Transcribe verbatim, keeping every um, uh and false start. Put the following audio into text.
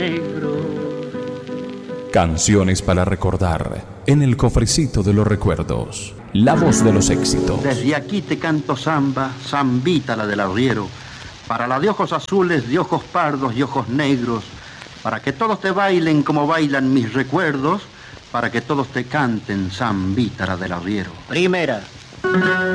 Canciones para recordar en el cofrecito de los recuerdos. La voz de los éxitos. Desde aquí te canto samba, zambita la del arriero, para la de ojos azules, de ojos pardos y ojos negros, para que todos te bailen como bailan mis recuerdos, para que todos te canten zambita la del arriero. Primera.